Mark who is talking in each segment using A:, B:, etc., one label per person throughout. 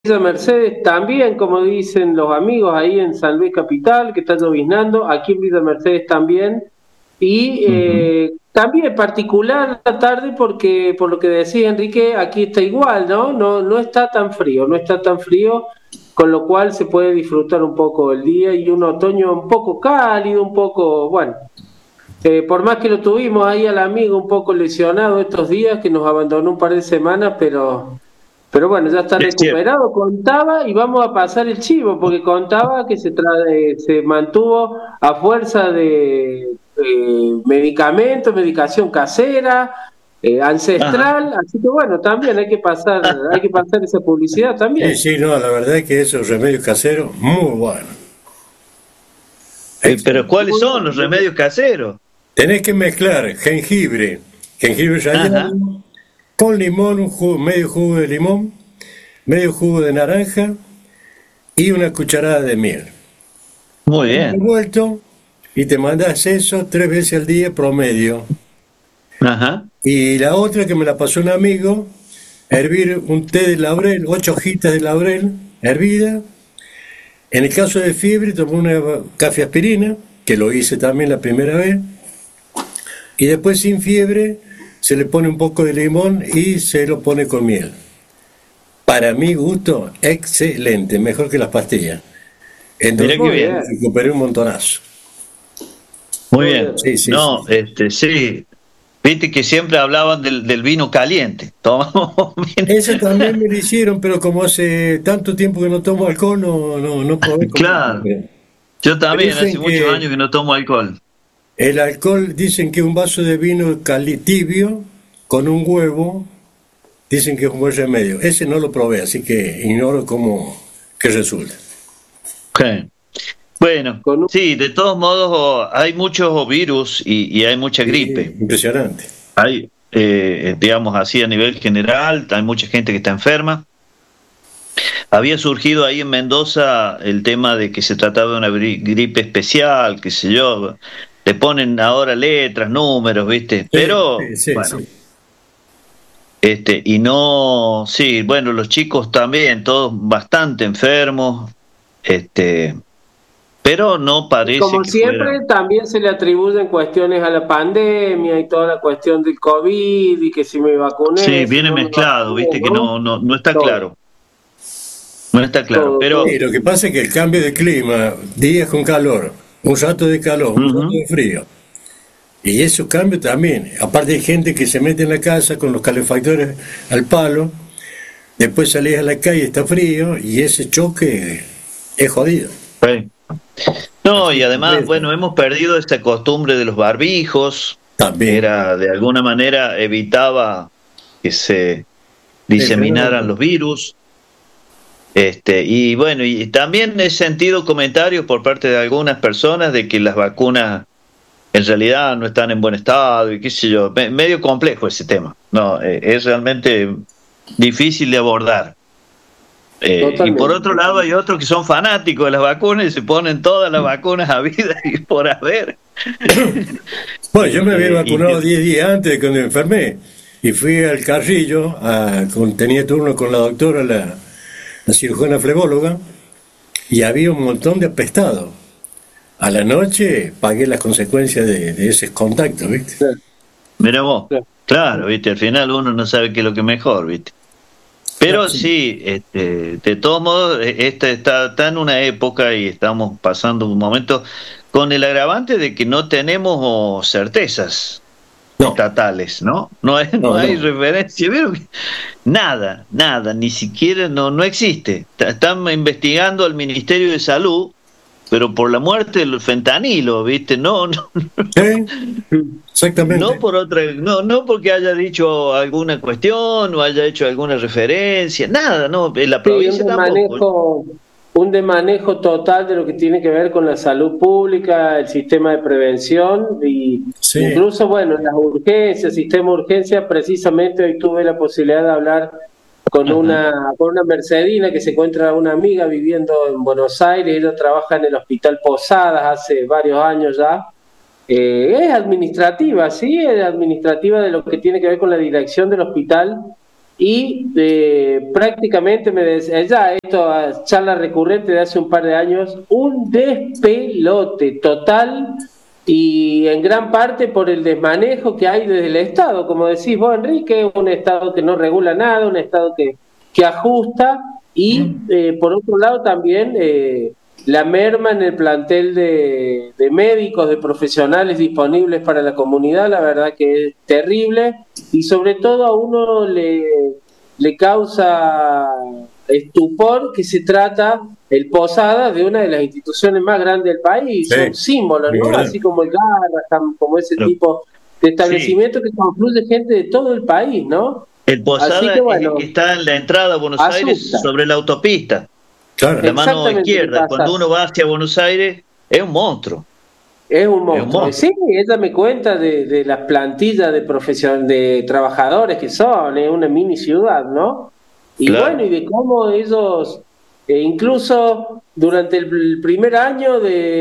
A: Villa Mercedes también, como dicen los amigos ahí en San Luis Capital, que está lloviznando, aquí en Villa Mercedes también, y también en particular la tarde porque, por lo que decía Enrique, aquí está igual, ¿no? No está tan frío, no está tan frío, con lo cual se puede disfrutar un poco el día y un otoño un poco cálido, un poco, bueno, por más que lo tuvimos ahí al amigo un poco lesionado estos días, que nos abandonó un par de semanas, pero bueno, ya está
B: Es cierto.
A: recuperado, contaba, y vamos a pasar el chivo, porque contaba que se mantuvo a fuerza de medicamentos, medicación casera,
B: Ajá.
A: ancestral, así que bueno, también hay que pasar esa publicidad
C: Sí,
A: también.
C: sí, no, la verdad es que esos remedios caseros, muy buenos.
B: Pero
C: Excelente.
B: ¿cuáles
A: Muy
B: son los
A: bien.
B: remedios caseros?
C: Tenés que mezclar jengibre
B: Ajá.
C: rallado, con limón, medio jugo de limón, medio jugo de naranja y una cucharada de miel.
B: Muy
C: Todo
B: bien.
C: revuelto y te mandas eso 3 veces al día promedio.
B: Ajá.
C: Y la otra que me la pasó un amigo, hervir un té de laurel, 8 hojitas de laurel hervida. En el caso de fiebre, tomé una café aspirina, que lo hice también la primera vez. Y después sin fiebre se le pone un poco de limón y se lo pone con miel. Para mi gusto, excelente, mejor que las pastillas. En dos
B: Mira qué
A: Muy
C: días
B: bien.
A: bien,
C: recuperé un montonazo.
B: Muy
A: muy
B: bien.
A: bien.
C: Sí, sí, sí.
B: No, sí. Viste que siempre hablaban del vino caliente. Tomamos vino.
C: Esa también me lo hicieron, pero como hace tanto tiempo que no tomo alcohol, no probé con ella.
B: Claro. Yo
C: Me
B: también, hace
C: dicen
B: muchos
C: que
B: años que no tomo alcohol.
C: el alcohol, dicen que un vaso de vino tibio con un huevo, dicen que es un buen remedio. Ese no lo probé, así que ignoro cómo qué resulta.
B: Sí. Bueno,
A: Con
B: sí, de todos modos hay muchos virus y hay mucha
C: Sí,
B: gripe.
C: impresionante.
B: Hay, digamos así, a nivel general, hay mucha gente que está enferma. Había surgido ahí en Mendoza el tema de que se trataba de una gripe especial, qué sé yo. Le ponen ahora letras, números, ¿viste?
C: Sí,
B: Pero,
C: sí, sí,
B: bueno,
C: sí.
B: y no, sí, bueno, los chicos también, todos bastante enfermos, este, pero no
A: Y
B: parece
A: como
B: que fuera.
A: siempre, también se le atribuyen cuestiones a la pandemia y toda la cuestión del COVID y que si me
B: Sí,
A: vacuné, si
B: viene
A: no me
B: mezclado,
A: vacuné,
B: ¿viste? Que
A: ¿no?
B: no está
A: Todo,
B: claro, no está claro,
A: todo,
B: pero...
A: todo.
C: Sí, lo que pasa es que el cambio de clima, días con calor, un rato de calor, un rato
B: Ujú.
C: de frío, y esos cambios también. Aparte hay gente que se mete en la casa con los calefactores al palo, después salís a la calle, está frío, y ese choque es jodido.
B: Sí. No, y
C: Así que
B: además,
C: eso
B: bueno, hemos perdido esta costumbre de los barbijos,
C: también.
B: era de alguna manera evitaba que se
C: Es
B: diseminaran
C: verdad.
B: los virus, y bueno, y también he sentido comentarios por parte de algunas personas de que las vacunas en realidad no están en buen estado y qué sé yo, medio complejo ese tema, no, es realmente difícil de abordar. Y por
A: Totalmente,
B: otro lado hay
A: totalmente.
B: otros que son fanáticos de las vacunas y se ponen todas las vacunas habidas y por haber.
C: Bueno, yo me había
B: Y
C: vacunado 10 días antes de cuando me enfermé y fui al Carrillo, tenía turno con la doctora, la cirujana flebóloga, y había un montón de apestados. A la noche pagué las consecuencias de ese contacto, ¿viste?
A: Sí,
B: mira vos,
A: sí.
B: claro, viste, al final uno no sabe qué es lo que es mejor, viste.
C: No,
B: Pero
C: sí.
B: sí, de todos modos, está en una época y estamos pasando un momento con el agravante de que no tenemos certezas
C: No,
B: estatales, ¿no? No
C: no,
B: hay
C: no.
B: referencia, ¿vieron? Nada, ni siquiera no existe. Están investigando al Ministerio de Salud, pero por la muerte del fentanilo, ¿viste?
C: Sí,
B: No
C: exactamente.
B: por otra, no porque haya dicho alguna cuestión o haya hecho alguna referencia, nada, no, en la
A: Sí,
B: provincia tampoco.
A: un desmanejo total de lo que tiene que ver con la salud pública, el sistema de prevención y
C: Sí.
A: incluso, bueno, las urgencias, sistema de urgencias, precisamente hoy tuve la posibilidad de hablar
B: Ajá.
A: con una mercedina que se encuentra una amiga viviendo en Buenos Aires, ella trabaja en el Hospital Posadas hace varios años ya. Es administrativa, sí, es administrativa de lo que tiene que ver con la dirección del hospital y prácticamente me decía, ya esto, charla recurrente de hace un par de años, un despelote total y en gran parte por el desmanejo que hay desde el Estado, como decís vos, Enrique, un Estado que no regula nada, un Estado que ajusta y por otro lado también la merma en el plantel de médicos, de profesionales disponibles para la comunidad, la verdad que es terrible y sobre todo a uno le causa estupor que se trata el Posada de una de las instituciones más grandes del país,
C: Sí,
A: son símbolos, ¿no?
C: claro.
A: Así como el Garra, como ese
B: Pero,
A: tipo de
B: sí,
A: establecimiento que confluye gente de todo el país, ¿no?
B: el
A: Así
B: Posada
A: que
B: es el que
A: bueno,
B: está en la entrada a Buenos Aires
A: asusta.
B: sobre la autopista,
C: Claro.
B: la mano
A: Exactamente qué
B: izquierda.
A: pasa.
B: Cuando uno va hacia Buenos Aires, es un monstruo,
A: Es un
B: es un
A: monstruo. Y
B: monstruo.
A: sí, ella me cuenta de las plantillas de trabajadores que son, es una mini ciudad, ¿no? Y bueno,
B: Claro.
A: y de cómo ellos, incluso durante el primer año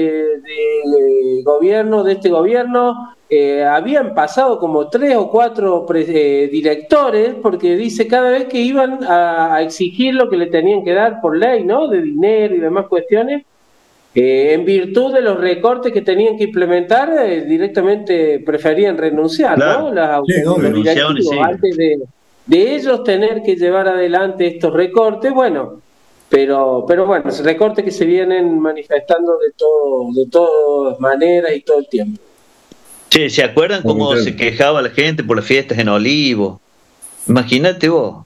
A: de gobierno, de este gobierno, habían pasado como 3 o 4 directores, porque dice cada vez que iban a exigir lo que le tenían que dar por ley, ¿no? De dinero y demás cuestiones en virtud de los recortes que tenían que implementar, directamente preferían renunciar, ¿no?
B: Claro,
C: Sí,
A: Los
C: obvio.
B: renunciaron y
A: directivos,
B: sí.
A: antes de ellos tener que llevar adelante estos recortes, bueno, pero bueno, recortes que se vienen manifestando de todas maneras y todo el tiempo.
B: Che, ¿se acuerdan cómo se
C: Lamentable.
B: quejaba la gente por las fiestas en Olivo? Imagínate vos.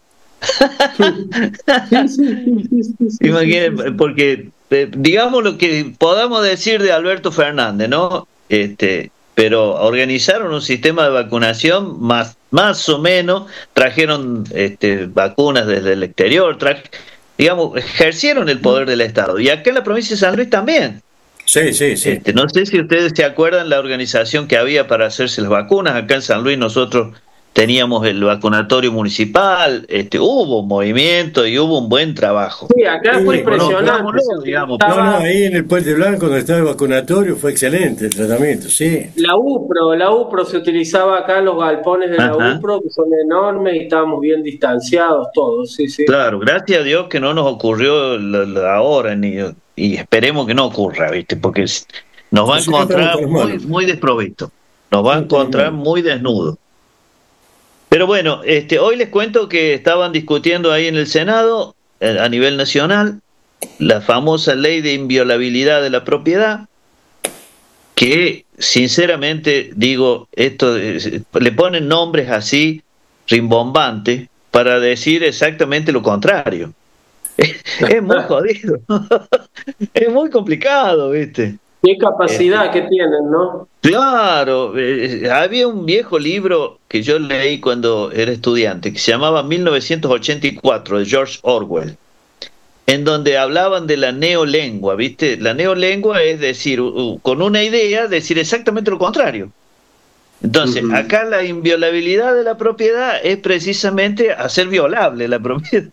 A: Sí, sí, sí, sí, sí, sí, sí, sí,
B: Imagínate,
A: sí.
B: porque digamos lo que podamos decir de Alberto Fernández, ¿no? Pero organizaron un sistema de vacunación más o menos, trajeron vacunas desde el exterior, digamos, ejercieron el poder del Estado. Y acá en la provincia de San Luis también.
C: Sí, sí, sí.
B: No sé si ustedes se acuerdan la organización que había para hacerse las vacunas. Acá en San Luis nosotros teníamos el vacunatorio municipal, hubo un movimiento y hubo un buen trabajo.
A: Sí, acá fue
C: Sí, no,
A: impresionante, se
B: Reconozcámoslo, digamos.
C: no,
A: utilizaba
C: ahí en el Puente Blanco, donde estaba el vacunatorio, fue excelente el tratamiento, sí.
A: la UPRO se utilizaba acá, los galpones de la
B: Ajá.
A: UPRO, que son enormes y estábamos bien distanciados todos, sí, sí.
B: Claro, gracias a Dios que no nos ocurrió ahora, y esperemos que no ocurra, ¿viste? Porque nos va a
C: Si no, estamos
B: encontrar
C: con las
B: muy,
C: manos.
B: muy desprovisto, nos va a
C: Estamos con las
B: encontrar
C: manos.
B: muy desnudo. Pero bueno, hoy les cuento que estaban discutiendo ahí en el Senado, a nivel nacional, la famosa ley de inviolabilidad de la propiedad, que sinceramente digo, le ponen nombres así rimbombantes para decir exactamente lo contrario. Es muy jodido, es muy complicado, ¿viste?
A: Qué capacidad que tienen, ¿no?
B: Claro, había un viejo libro que yo leí cuando era estudiante que se llamaba 1984 de George Orwell, en donde hablaban de la neolengua, ¿viste? La neolengua es decir, con una idea, decir exactamente lo contrario. Entonces,
A: Ujú.
B: acá la inviolabilidad de la propiedad es precisamente hacer violable la propiedad.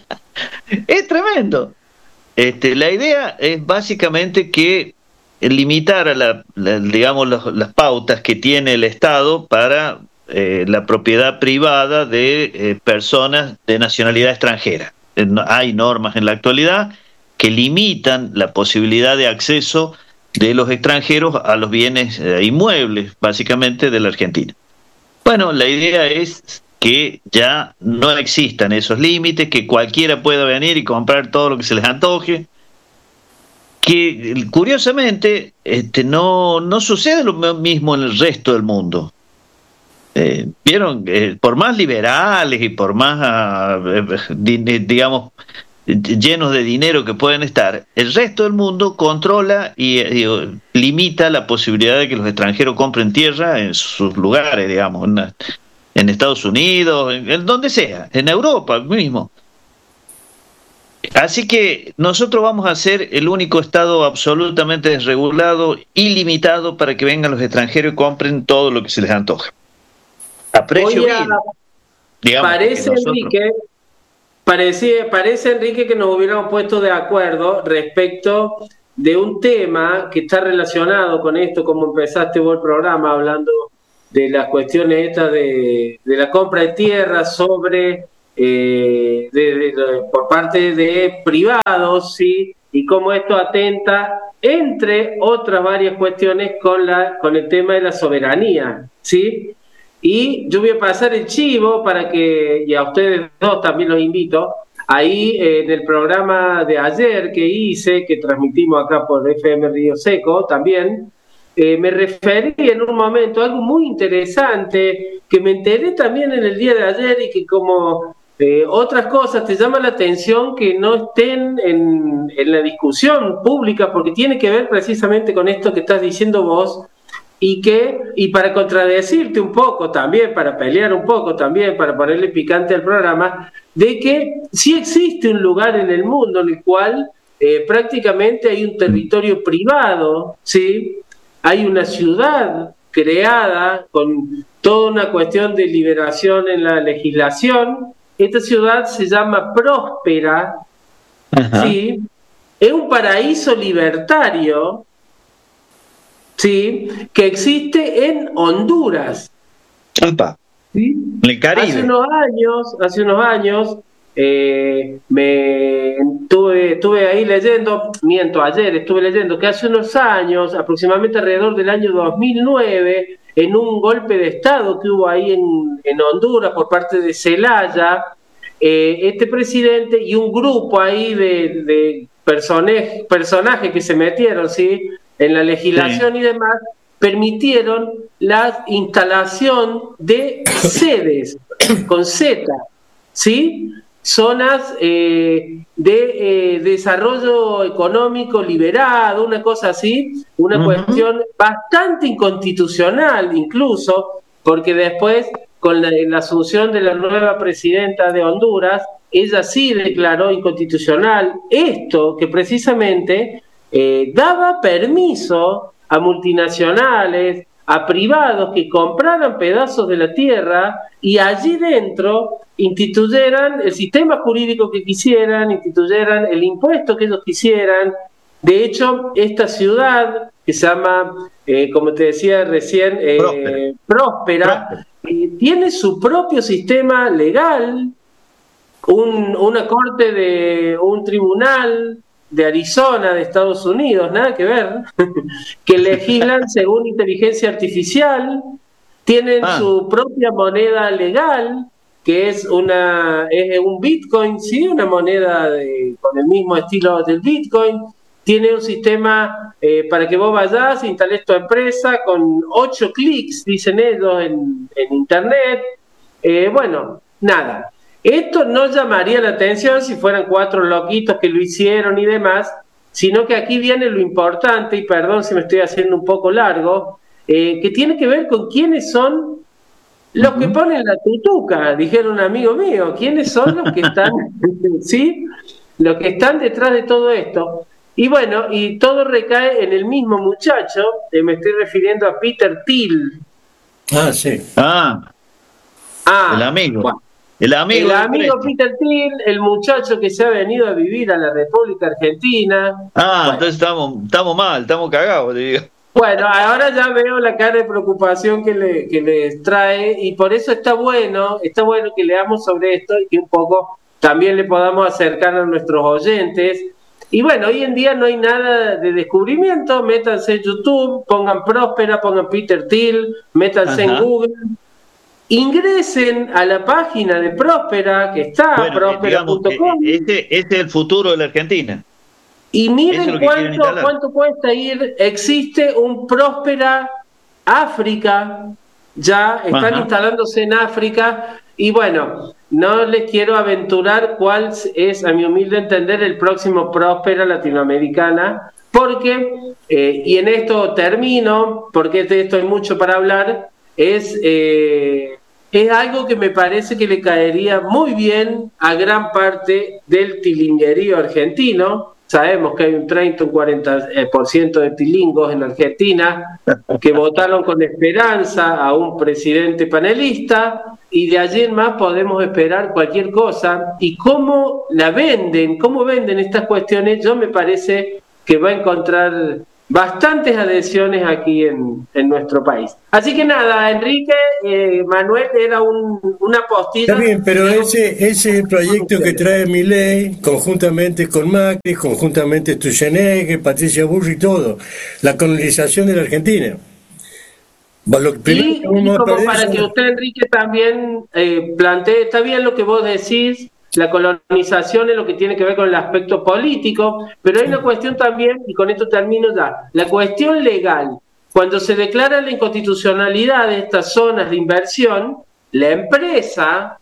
B: Es tremendo. La idea es básicamente que limitar a digamos, las pautas que tiene el Estado para la propiedad privada de personas de nacionalidad extranjera. Hay normas en la actualidad que limitan la posibilidad de acceso de los extranjeros a los bienes inmuebles, básicamente de la Argentina. Bueno, la idea es que ya no existan esos límites, que cualquiera pueda venir y comprar todo lo que se les antoje, que curiosamente no sucede lo mismo en el resto del mundo. Vieron, por más liberales y por más, digamos, llenos de dinero que pueden estar, el resto del mundo controla y limita la posibilidad de que los extranjeros compren tierra en sus lugares, digamos, en Estados Unidos, en donde sea, en Europa mismo. Así que nosotros vamos a ser el único Estado absolutamente desregulado, ilimitado, para que vengan los extranjeros y compren todo lo que se les antoja. A precio
A: Voy a,
B: vil, digamos, porque
A: parece
B: nosotros...
A: Enrique, parece Enrique que nos hubiéramos puesto de acuerdo respecto de un tema que está relacionado con esto, como empezaste vos el programa hablando de las cuestiones estas de la compra de tierra sobre por parte de privados, ¿sí? Y cómo esto atenta, entre otras varias cuestiones, con el tema de la soberanía, ¿sí? Y yo voy a pasar el chivo para que, y a ustedes dos también los invito, ahí en el programa de ayer que hice, que transmitimos acá por FM Río Seco también, me referí en un momento a algo muy interesante que me enteré también en el día de ayer y que como otras cosas te llama la atención que no estén en la discusión pública, porque tiene que ver precisamente con esto que estás diciendo vos, y para contradecirte un poco también, para pelear un poco también, para ponerle picante al programa, de que sí existe un lugar en el mundo en el cual prácticamente hay un territorio privado, ¿sí? Hay una ciudad creada con toda una cuestión de liberación en la legislación. Esta ciudad se llama Próspera, ¿sí? Es un paraíso libertario, ¿sí? Que existe en Honduras.
B: Opa.
A: ¿Sí?
B: En el Caribe.
A: Hace unos años estuve ahí leyendo, ayer estuve leyendo que hace unos años, aproximadamente alrededor del año 2009, en un golpe de Estado que hubo ahí en Honduras por parte de Zelaya, este presidente y un grupo ahí de personajes que se metieron, ¿sí? En la legislación, sí, y demás, permitieron la instalación de sedes con Z, ¿sí? Zonas de desarrollo económico liberado, una cosa así, una cuestión bastante inconstitucional incluso, porque después, con la asunción de la nueva presidenta de Honduras, ella sí declaró inconstitucional esto, que precisamente daba permiso a multinacionales, a privados que compraran pedazos de la tierra y allí dentro instituyeran el sistema jurídico que quisieran, instituyeran el impuesto que ellos quisieran. De hecho, esta ciudad, que se llama, como te decía recién, Próspera, tiene su propio sistema legal, una corte de un tribunal de Arizona, de Estados Unidos, nada que ver, que legislan según inteligencia artificial, tienen su propia moneda legal, que es un Bitcoin, sí, una moneda con el mismo estilo del Bitcoin, tiene un sistema para que vos vayas, instales tu empresa con 8 clics, dicen ellos, en internet. Bueno, nada. Esto no llamaría la atención si fueran 4 loquitos que lo hicieron y demás, sino que aquí viene lo importante, y perdón si me estoy haciendo un poco largo, que tiene que ver con quiénes son los que ponen la tutuca, dijeron un amigo mío, quiénes son los que están, ¿sí? Los que están detrás de todo esto. Y bueno, y todo recae en el mismo muchacho, me estoy refiriendo a Peter Thiel.
C: Sí.
B: El amigo.
A: Bueno.
B: El amigo
A: Peter Thiel, el muchacho que se ha venido a vivir a la República Argentina. Bueno.
B: Entonces estamos mal, estamos cagados, te digo.
A: Bueno, ahora ya veo la cara de preocupación que les trae, y por eso está bueno que leamos sobre esto y que un poco también le podamos acercar a nuestros oyentes. Y bueno, hoy en día no hay nada de descubrimiento, métanse en YouTube, pongan Próspera, pongan Peter Thiel, métanse en Google. Ingresen a la página de Próspera, que está, próspera.com.
B: Este es el futuro de la Argentina.
A: Y miren cuánto cuesta ir. Existe un Próspera África, ya están instalándose en África. Y bueno, no les quiero aventurar cuál es, a mi humilde entender, el próximo Próspera Latinoamericana, porque, y en esto termino, porque de esto hay mucho para hablar, es algo que me parece que le caería muy bien a gran parte del tilinguerío argentino. Sabemos que hay un 30, un 40% de tilingos en Argentina que votaron con esperanza a un presidente panelista, y de allí en más podemos esperar cualquier cosa. Y cómo venden estas cuestiones, yo me parece que va a encontrar bastantes adhesiones aquí en nuestro país. Así que nada, Enrique, Manuel, era una postilla.
C: Está bien, pero ese proyecto que trae Milei, conjuntamente con Macri, conjuntamente Sturzenegger, Patricia Bullrich y todo, la colonización de la Argentina. Lo primero
A: Y
C: que vamos a
A: como
C: perder
A: para que usted, Enrique, también plantee, está bien lo que vos decís, la colonización es lo que tiene que ver con el aspecto político, pero hay una cuestión también, y con esto termino ya, la cuestión legal. Cuando se declara la inconstitucionalidad de estas zonas de inversión, la empresa,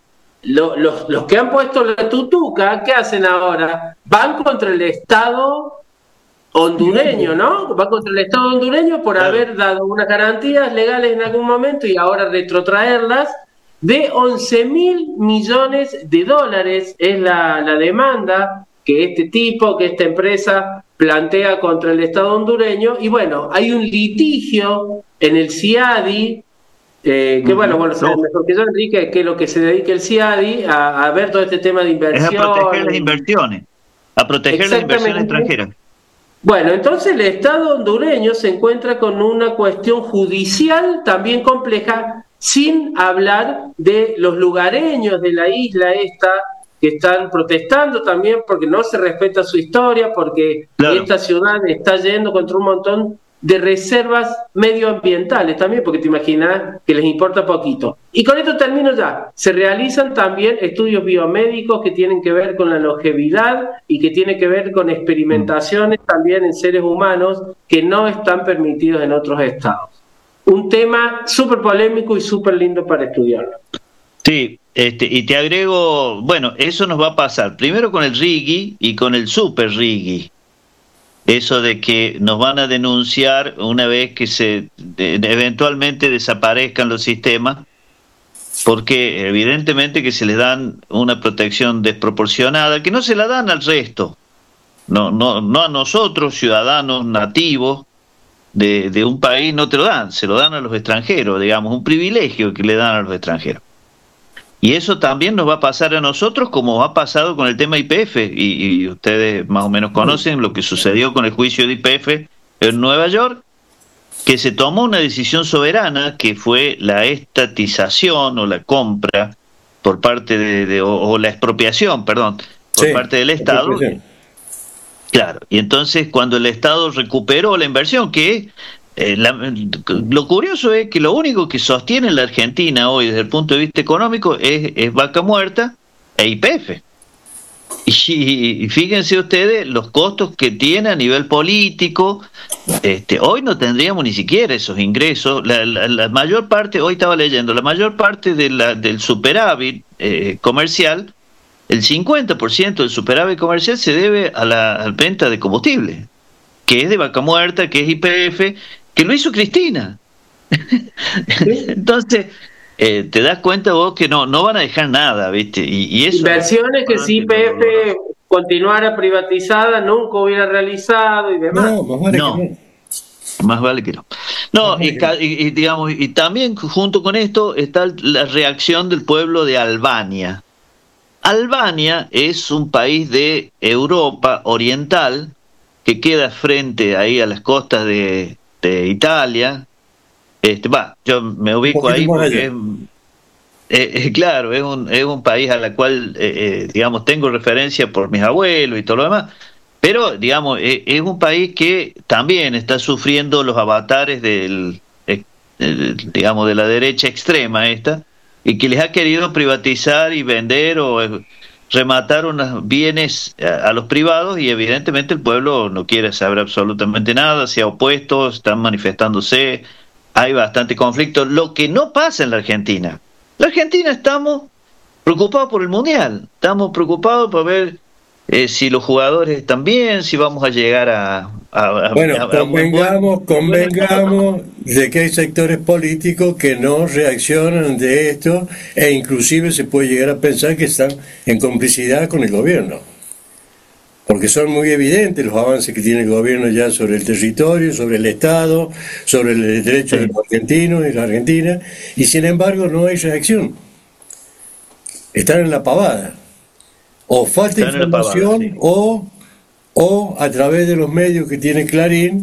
A: los que han puesto la tutuca, ¿qué hacen ahora? Van contra el Estado hondureño, ¿no? Va contra el Estado hondureño por haber dado unas garantías legales en algún momento y ahora retrotraerlas de 11.000 millones de dólares es la demanda que esta empresa plantea contra el Estado hondureño. Y bueno, hay un litigio en el CIADI, que bueno, sabes mejor que yo, Enrique, que es lo que se dedica el CIADI a ver todo este tema de inversión.
B: Es a proteger las inversiones, a proteger las inversiones extranjeras.
A: Bueno, entonces el Estado hondureño se encuentra con una cuestión judicial también compleja, sin hablar de los lugareños de la isla esta que están protestando también porque no se respeta su historia, porque esta ciudad está yendo contra un montón de reservas medioambientales también, porque te imaginas que les importa poquito. Y con esto termino ya. Se realizan también estudios biomédicos que tienen que ver con la longevidad y que tienen que ver con experimentaciones también en seres humanos que no están permitidos en otros estados. Un tema súper polémico y súper lindo para estudiarlo.
B: Sí, y te agrego, bueno, eso nos va a pasar primero con el RIGI y con el Super RIGI. Eso de que nos van a denunciar una vez que eventualmente desaparezcan los sistemas, porque evidentemente que se les dan una protección desproporcionada, que no se la dan al resto, no a nosotros, ciudadanos nativos de un país, no te lo dan, se lo dan a los extranjeros, digamos, un privilegio que le dan a los extranjeros. Y eso también nos va a pasar a nosotros, como ha pasado con el tema YPF, y ustedes más o menos conocen lo que sucedió con el juicio de YPF en Nueva York, que se tomó una decisión soberana, que fue la estatización o la compra por parte o la expropiación, perdón, por parte del Estado. Claro, y entonces cuando el Estado recuperó la inversión, que lo curioso es que lo único que sostiene la Argentina hoy desde el punto de vista económico es Vaca Muerta e YPF. Y fíjense ustedes los costos que tiene a nivel político. Hoy no tendríamos ni siquiera esos ingresos. La mayor parte, hoy estaba leyendo, la mayor parte del superávit comercial, el 50% del superávit comercial se debe a la venta de combustible, que es de Vaca Muerta, que es YPF, que lo hizo Cristina. Entonces, te das cuenta vos que no van a dejar nada, ¿viste? Y eso,
A: inversiones que si YPF continuara privatizada nunca hubiera realizado y demás.
C: Más vale que no.
B: Más vale que no. Y digamos, y también junto con esto está la reacción del pueblo de Albania. Albania es un país de Europa oriental que queda frente ahí a las costas de Italia. Yo me ubico ahí porque claro, es un país a la cual digamos tengo referencia por mis abuelos y todo lo demás, pero digamos es un país que también está sufriendo los avatares digamos de la derecha extrema esta, y que les ha querido privatizar y vender o rematar unos bienes a los privados, y evidentemente el pueblo no quiere saber absolutamente nada, se ha opuesto, están manifestándose, hay bastante conflicto. Lo que no pasa en la Argentina estamos preocupados por el Mundial, estamos preocupados por ver si los jugadores están bien, si vamos a llegar
C: convengamos de que hay sectores políticos que no reaccionan de esto, e inclusive se puede llegar a pensar que están en complicidad con el gobierno, porque son muy evidentes los avances que tiene el gobierno ya sobre el territorio, sobre el Estado, sobre el derecho de los argentinos y la Argentina, y sin embargo no hay reacción. Están en la pavada. O falta información, o a través de los medios que tiene Clarín,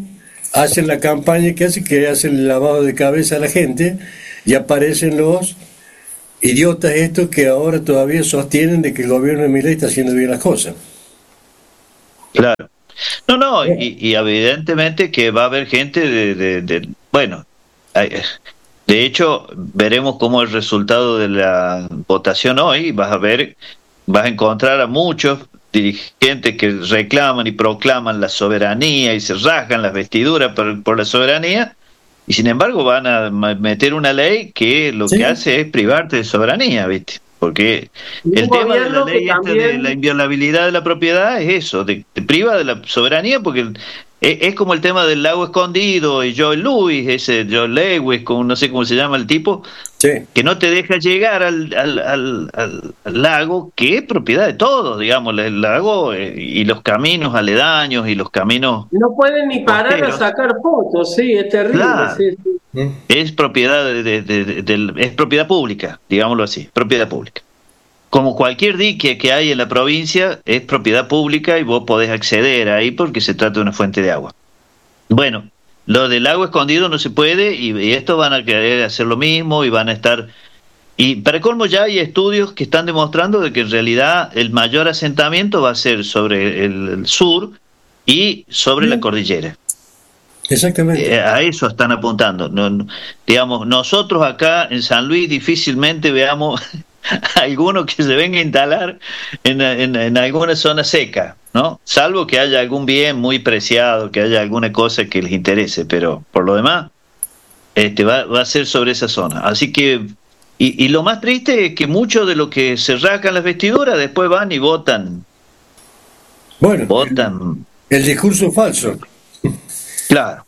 C: hacen la campaña que hacen el lavado de cabeza a la gente y aparecen los idiotas estos que ahora todavía sostienen de que el gobierno de Milei está haciendo bien las cosas.
B: Claro. No, y evidentemente que va a haber gente bueno, de hecho, veremos cómo el resultado de la votación hoy, vas a encontrar a muchos dirigentes que reclaman y proclaman la soberanía y se rasgan las vestiduras por la soberanía, y sin embargo van a meter una ley que lo que hace es privarte de soberanía, ¿viste? Porque el tema de la ley de la inviolabilidad de la propiedad es eso, te priva de la soberanía, porque es como el tema del lago escondido y Joe Louis, ese Joe Lewis, no sé cómo se llama el tipo, que no te deja llegar al lago, que es propiedad de todos, digamos, el lago y los caminos aledaños y los caminos...
A: No pueden ni parar a sacar fotos, sí, es terrible.
B: Claro.
A: Sí.
B: Es propiedad es propiedad pública, digámoslo así, propiedad pública. Como cualquier dique que hay en la provincia, es propiedad pública y vos podés acceder ahí porque se trata de una fuente de agua. Bueno, lo del lago escondido no se puede, y estos van a querer hacer lo mismo y van a estar... Y para colmo ya hay estudios que están demostrando de que en realidad el mayor asentamiento va a ser sobre el sur y sobre la cordillera.
C: Exactamente.
B: A eso están apuntando. Digamos, nosotros acá en San Luis difícilmente veamos alguno que se venga a instalar en alguna zona seca, ¿no? Salvo que haya algún bien muy preciado, que haya alguna cosa que les interese, pero por lo demás va a ser sobre esa zona. Así que, y lo más triste es que muchos de los que se rascan las vestiduras después van y votan.
C: Bueno,
B: votan.
C: El discurso falso.
B: Claro.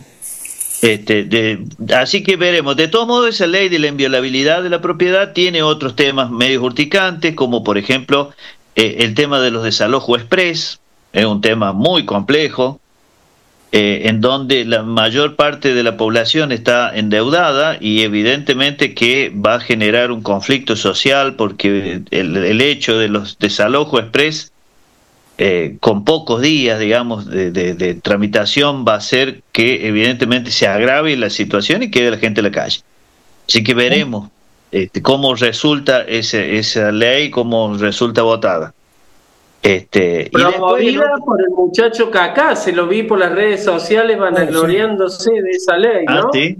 B: Así que veremos. De todos modos, esa ley de la inviolabilidad de la propiedad tiene otros temas medios urticantes, como por ejemplo el tema de los desalojos express. Es un tema muy complejo, en donde la mayor parte de la población está endeudada, y evidentemente que va a generar un conflicto social, porque el hecho de los desalojos express con pocos días, digamos, de tramitación, va a hacer que evidentemente se agrave la situación y quede la gente en la calle. Así que veremos cómo resulta esa ley, cómo resulta votada.
A: Promovida por el muchacho Kaká, se lo vi por las redes sociales vanagloriándose de esa ley, ¿no?
B: Sí.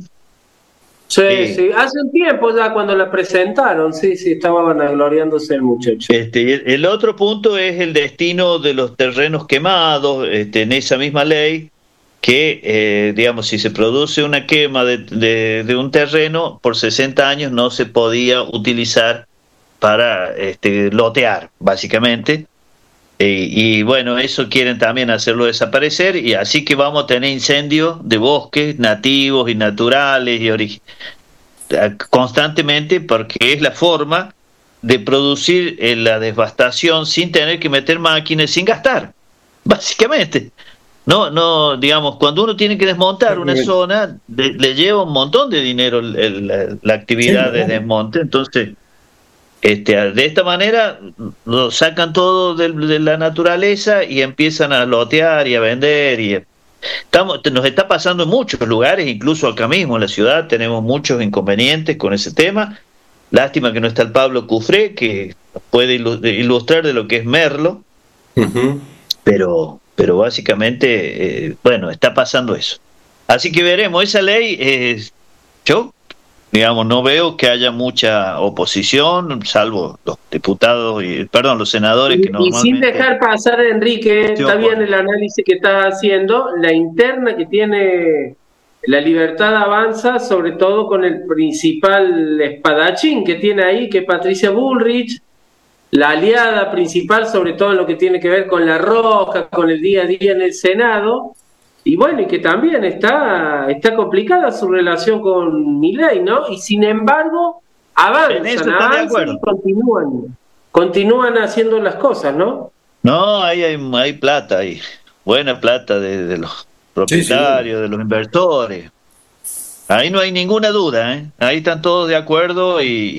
A: Sí, hace un tiempo ya cuando la presentaron, sí, estaba vanagloriándose el muchacho.
B: El otro punto es el destino de los terrenos quemados, en esa misma ley, que, digamos, si se produce una quema de un terreno, por 60 años no se podía utilizar para lotear, básicamente. Y bueno, eso quieren también hacerlo desaparecer, y así que vamos a tener incendios de bosques nativos y naturales constantemente, porque es la forma de producir la devastación sin tener que meter máquinas, sin gastar, básicamente. No, digamos, cuando uno tiene que desmontar una zona, le lleva un montón de dinero la actividad de desmonte. Entonces, de esta manera lo sacan todo de la naturaleza y empiezan a lotear y a vender, nos está pasando en muchos lugares, incluso acá mismo en la ciudad tenemos muchos inconvenientes con ese tema. Lástima que no está el Pablo Cufré, que puede ilustrar de lo que es Merlo. pero básicamente bueno, está pasando eso. Así que veremos esa ley. Yo, digamos, no veo que haya mucha oposición, salvo los diputados, los senadores que normalmente...
A: Y sin dejar pasar, Enrique, está bien el análisis que estás haciendo, la interna que tiene La Libertad Avanza, sobre todo con el principal espadachín que tiene ahí, que es Patricia Bullrich, la aliada principal, sobre todo en lo que tiene que ver con La Roja, con el día a día en el Senado. Y bueno, y que también está complicada su relación con Milei, ¿no? Y sin embargo, avanzan y continúan haciendo las cosas, ¿no?
B: No, hay plata, hay buena plata de los propietarios, de los inversores. Ahí no hay ninguna duda, ¿eh? Ahí están todos de acuerdo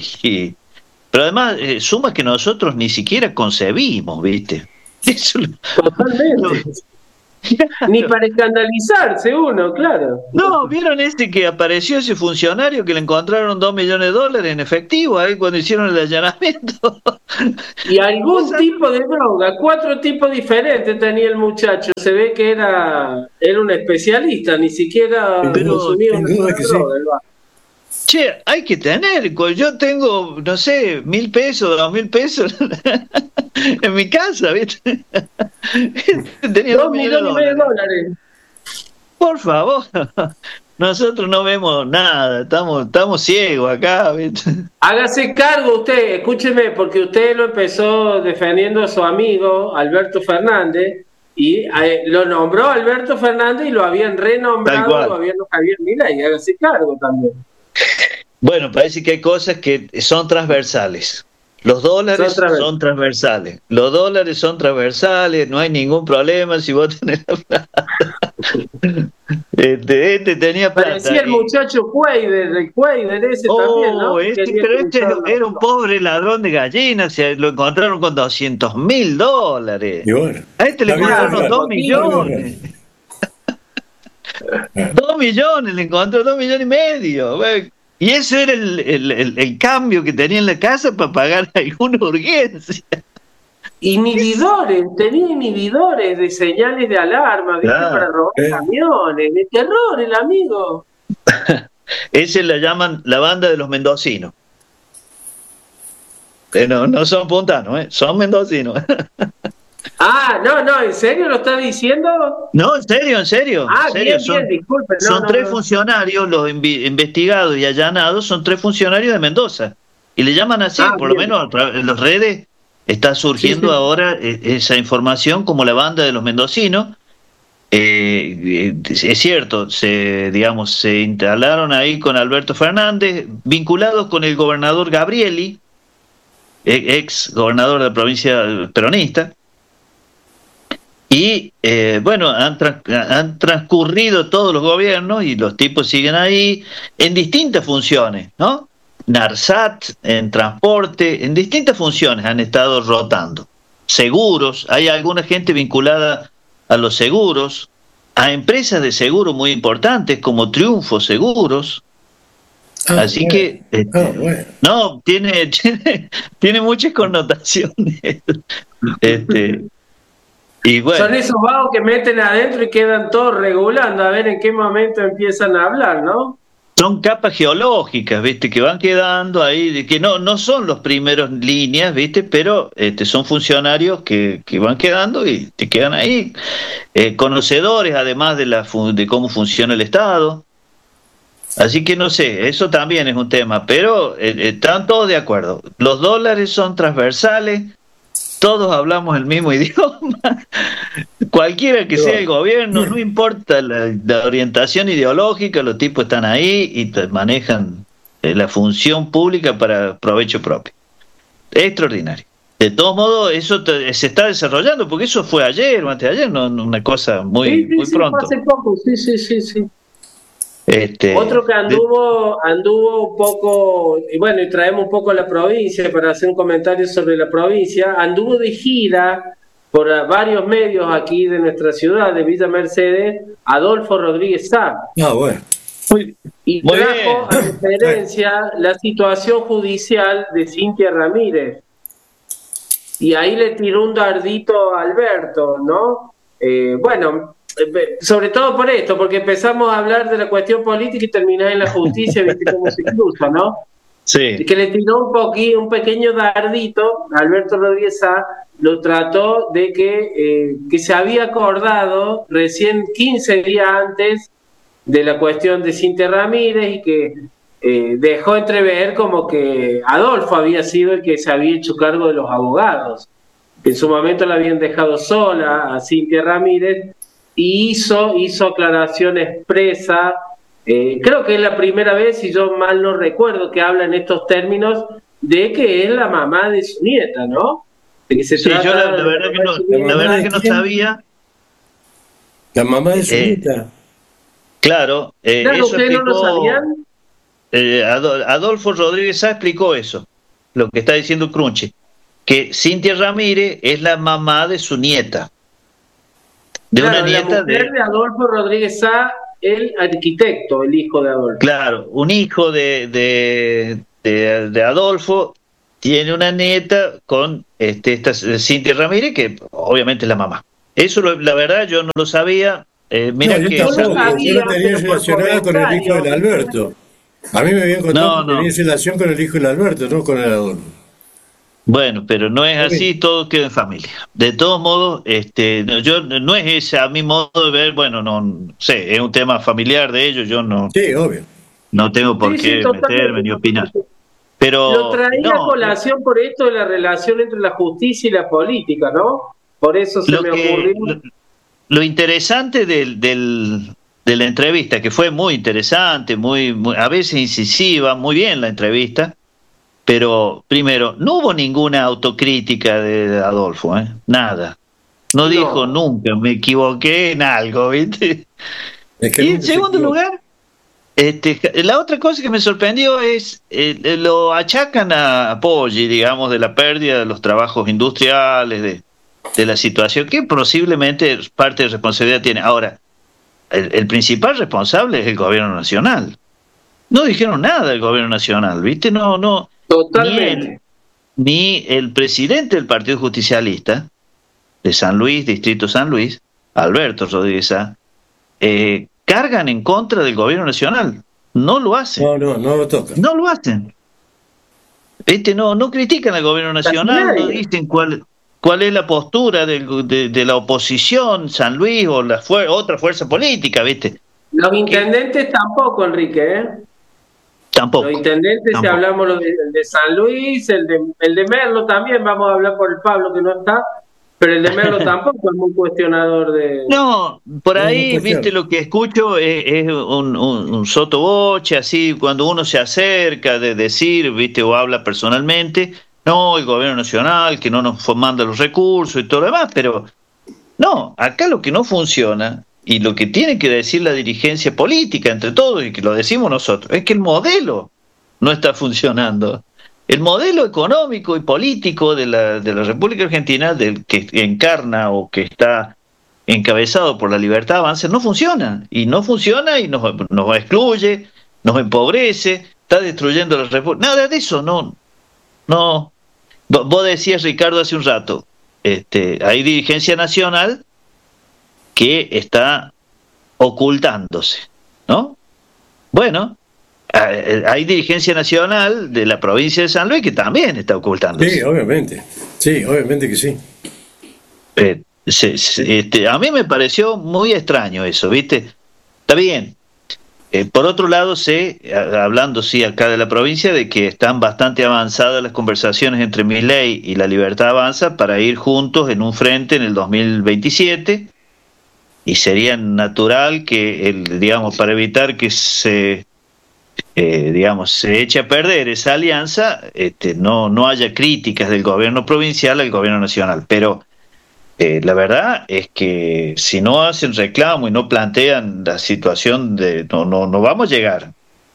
B: pero además, suma que nosotros ni siquiera concebimos, ¿viste? Eso
A: Totalmente. Ni para escandalizarse uno, claro.
B: No, ¿vieron que apareció ese funcionario que le encontraron $2 millones en efectivo ahí cuando hicieron el allanamiento?
A: Y algún tipo de droga, 4 tipos diferentes tenía el muchacho. Se ve que era un especialista, ni siquiera consumía una sola droga.
B: Che, hay que tener, yo tengo, no sé, $1.000, $2.000 en mi casa, ¿viste? Tenía
A: $2,5 millones.
B: Por favor, nosotros no vemos nada, estamos ciegos acá, ¿viste?
A: Hágase cargo usted, escúcheme, porque usted lo empezó defendiendo a su amigo Alberto Fernández, y lo nombró Alberto Fernández y lo habían renombrado el gobierno Javier Milei. Hágase cargo también.
B: Bueno, parece que hay cosas que son transversales. Los dólares son transversales. Los dólares son transversales, no hay ningún problema si vos tenés la plata. Este tenía plata.
A: Parecía el muchacho Cuader, el Cuader ese también, ¿no?
B: Pero era un pobre ladrón de gallinas, lo encontraron con $200.000.
C: Bueno,
B: a este le encontraron 2 millones. 2 millones, le encontró 2,5 millones. Y ese era el cambio que tenía en la casa para pagar alguna urgencia.
A: Tenía inhibidores de señales de alarma, ¿viste? Para robar camiones, de terror el amigo.
B: Ese la llaman la banda de los mendocinos. No son puntanos, son mendocinos.
A: No, ¿en serio lo está diciendo?
B: No, en serio.
A: Bien, disculpe.
B: Son tres funcionarios, los investigados y allanados, son 3 funcionarios de Mendoza. Y le llaman así, por lo menos en las redes está surgiendo ahora esa información como la banda de los mendocinos. Es cierto, se instalaron ahí con Alberto Fernández, vinculados con el gobernador Gabrieli, ex gobernador de la provincia peronista. Y han transcurrido todos los gobiernos y los tipos siguen ahí en distintas funciones, ¿no? NARSAT, en transporte, en distintas funciones han estado rotando. Seguros, hay alguna gente vinculada a los seguros, a empresas de seguro muy importantes como Triunfo Seguros. Así que no, tiene muchas connotaciones. Y bueno,
A: son esos vagos que meten adentro y quedan todos regulando, a ver en qué momento empiezan a hablar, ¿no?
B: Son capas geológicas, ¿viste? Que van quedando ahí, que no son los primeros líneas, ¿viste? Pero son funcionarios que van quedando y te quedan ahí. Conocedores, además de cómo funciona el Estado. Así que no sé, eso también es un tema, pero están todos de acuerdo. Los dólares son transversales. Todos hablamos el mismo idioma, cualquiera que sea el gobierno, no importa la orientación ideológica, los tipos están ahí y manejan la función pública para provecho propio. Extraordinario. De todos modos, eso se está desarrollando, porque eso fue ayer o antes de ayer, no una cosa muy pronto.
A: Hace poco, sí. Otro que anduvo un poco, y traemos un poco a la provincia para hacer un comentario sobre la provincia, anduvo de gira por varios medios aquí de nuestra ciudad, de Villa Mercedes, Adolfo Rodríguez Sá. Y trajo a referencia la situación judicial de Cintia Ramírez. Y ahí le tiró un dardito a Alberto, ¿no? Sobre todo por esto, porque empezamos a hablar de la cuestión política y terminás en la justicia, viste cómo se cruza, ¿no?
B: Sí.
A: Que le tiró un pequeño dardito a Alberto Rodríguez Sá, lo trató de que se había acordado recién 15 días antes de la cuestión de Cintia Ramírez y que dejó entrever como que Adolfo había sido el que se había hecho cargo de los abogados, que en su momento la habían dejado sola a Cintia Ramírez. Y hizo aclaración expresa, creo que es la primera vez, si yo mal no recuerdo, que habla en estos términos de que es la mamá de su nieta, ¿no? De que
B: yo la verdad que no sabía.
C: La mamá de su nieta.
B: Claro,
A: eso ¿ustedes no lo sabían?
B: Adolfo Rodríguez Sá explicó eso, lo que está diciendo Crunchy, que Cintia Ramírez es la mamá de su nieta. de una
A: Claro, la
B: nieta
A: mujer de Adolfo Rodríguez Sá, el arquitecto, el hijo de Adolfo.
B: claro, un hijo de Adolfo tiene una nieta con esta Cintia Ramírez, que obviamente es la mamá. Eso, la verdad, yo no lo sabía.
C: No,
B: Mira
C: yo
B: que
A: Yo lo
C: tampoco, yo lo
A: sabía,
C: tenía
A: pero por
C: relacionada con el hijo del
A: comentarios.
C: Alberto. A mí me habían contado
B: no,
C: que tenía
B: no.
C: relación con el hijo del Alberto, no con el Adolfo.
B: Bueno, pero no es
C: Está bien.
B: así, todo queda en familia. De todos modos, no es ese a mi modo de ver, bueno, no sé, es un tema familiar de ellos, yo
C: Sí, obvio.
B: no tengo por
A: Sí, sí,
B: qué meterme
A: totalmente,
B: ni opinar.
A: totalmente. Lo
B: Pero
A: traía a
B: no,
A: colación por esto de la relación entre la justicia y la política, ¿no? Por eso se
B: lo
A: me
B: que
A: ocurrió.
B: lo interesante de la entrevista, que fue muy interesante, a veces incisiva, muy bien la entrevista, pero primero, no hubo ninguna autocrítica de Adolfo, ¿eh? Nada. No dijo
A: No,
B: nunca, me equivoqué en algo, ¿viste?
C: Es que
B: Y en
C: nunca se
B: segundo
C: equivoca.
B: lugar, la otra cosa que me sorprendió es, lo achacan a Poggi, digamos, de la pérdida de los trabajos industriales, de la situación, que posiblemente parte de responsabilidad tiene. Ahora, el principal responsable es el gobierno nacional. No dijeron nada del gobierno nacional, ¿viste? No, ni él,
A: totalmente.
B: ni el presidente del Partido Justicialista de San Luis, Distrito San Luis, Alberto Rodríguez Sá, cargan en contra del gobierno nacional. No lo hacen,
C: No lo toca.
B: no lo hacen. No critican al gobierno
A: Casi
B: nacional, no
A: nadie.
B: dicen cuál es la postura de la oposición, San Luis o otra fuerza política, ¿viste?
A: Los
B: Que
A: intendentes tampoco, Enrique, ¿eh? Los
B: tampoco,
A: intendentes, si
B: tampoco.
A: hablamos el de San Luis, el de Merlo también, vamos a hablar por el Pablo que no está, pero el de Merlo tampoco es muy cuestionador de...
B: No, por
C: No
B: ahí, viste,
C: cuestiona.
B: lo que escucho es un sotoboche, así, cuando uno se acerca de decir, viste, o habla personalmente, no, el gobierno nacional, que no nos manda los recursos y todo lo demás, pero no, acá lo que no funciona, y lo que tiene que decir la dirigencia política entre todos, y que lo decimos nosotros, es que el modelo no está funcionando. El modelo económico y político de la República Argentina, del que encarna o que está encabezado por la Libertad Avanza, no funciona. Y no funciona y nos excluye, nos empobrece, está destruyendo la República. Nada de eso, no. Vos decías, Ricardo, hace un rato, hay dirigencia nacional que está ocultándose, ¿no? Bueno, hay dirigencia nacional de la provincia de San Luis que también está
C: Sí,
B: ocultándose.
C: obviamente. Sí, obviamente que sí.
B: A mí me pareció muy extraño eso, ¿viste? Está bien. Por otro lado, hablando sí acá de la provincia, de que están bastante avanzadas las conversaciones entre Milei y la Libertad Avanza para ir juntos en un frente en el 2027, y sería natural que, digamos, para evitar que se eche a perder esa alianza, no haya críticas del gobierno provincial al gobierno nacional. Pero la verdad es que si no hacen reclamo y no plantean la situación no vamos a llegar.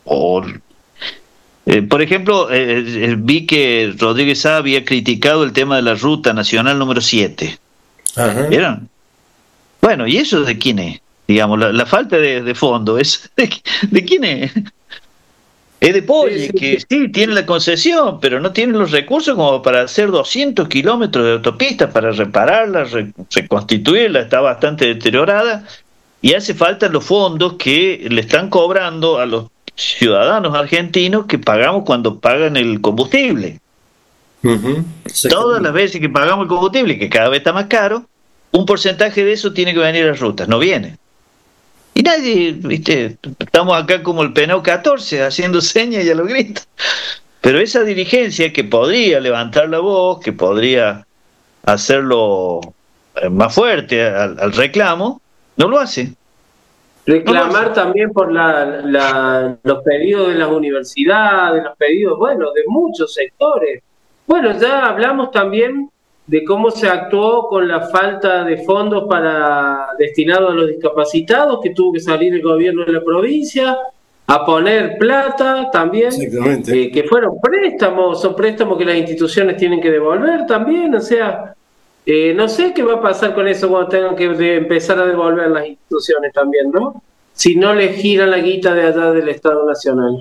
B: Por ejemplo, vi que Rodríguez Sá había criticado el tema de la ruta nacional número 7.
C: Ajá.
B: ¿Vieron? Bueno, ¿y eso de quién es? Digamos, la falta de fondo, ¿de quién es? Es de
A: Sí, sí,
B: Poggi,
A: sí.
B: que sí, tiene la concesión, pero no tiene los recursos como para hacer 200 kilómetros de autopista, para repararla, reconstituirla, está bastante deteriorada, y hace falta los fondos que le están cobrando a los ciudadanos argentinos que pagamos cuando pagan el combustible.
C: Ujú.
B: Todas las
C: Exactamente.
B: veces que pagamos el combustible, que cada vez está más caro, un porcentaje de eso tiene que venir a las rutas, no viene. Y nadie, viste, estamos acá como el penado 14 haciendo señas y a los gritos. Pero esa dirigencia que podría levantar la voz, que podría hacerlo más fuerte al reclamo, no lo hace. No lo hace.
A: Reclamar también por los pedidos de las universidades, los pedidos, bueno, de muchos sectores. Bueno, ya hablamos también de cómo se actuó con la falta de fondos destinados a los discapacitados, que tuvo que salir el gobierno de la provincia a poner plata también,
C: Exactamente.
A: que fueron préstamos, son préstamos que las instituciones tienen que devolver también, o sea, No sé qué va a pasar con eso cuando tengan que empezar a devolver las instituciones también, ¿no? Si no les giran la guita de allá del Estado Nacional.